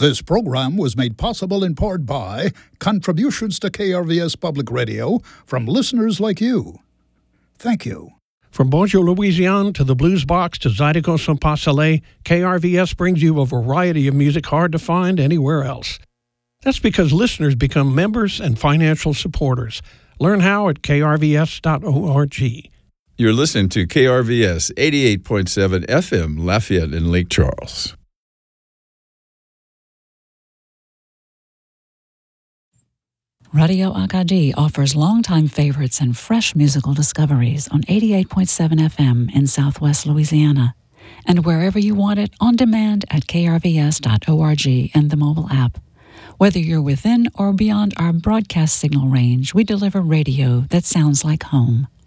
This program was made possible in part by contributions to KRVS Public Radio from listeners like you. Thank you. From Bonjour Louisiane to the Blues Box to Zydeco Son Pas Soleil, KRVS brings you a variety of music hard to find anywhere else. That's because listeners become members and financial supporters. Learn how at krvs.org. You're listening to KRVS 88.7 FM, Lafayette and Lake Charles. Radio Acadie offers longtime favorites and fresh musical discoveries on 88.7 FM in Southwest Louisiana, and wherever you want it on demand at krvs.org and the mobile app. Whether you're within or beyond our broadcast signal range, we deliver radio that sounds like home.